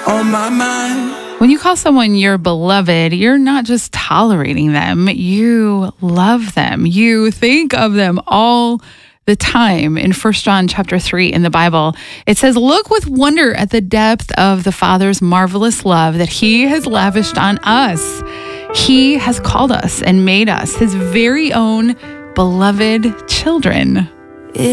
on my mind. When you call someone your beloved, you're not just tolerating them, you love them. You think of them all the time. In 1 John chapter 3 in the Bible, it says, "Look with wonder at the depth of the Father's marvelous love that he has lavished on us. He has called us and made us his very own beloved children."